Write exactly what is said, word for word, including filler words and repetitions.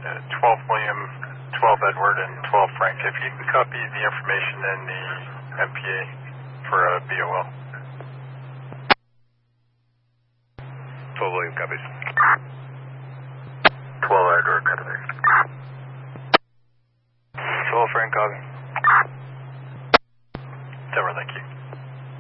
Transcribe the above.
uh, twelve William, twelve Edward, and twelve Frank. If you can copy the information in the M P A for uh, B O L. twelve William copies. twelve Edward, copy. twelve Frank, copy. Edward, thank you.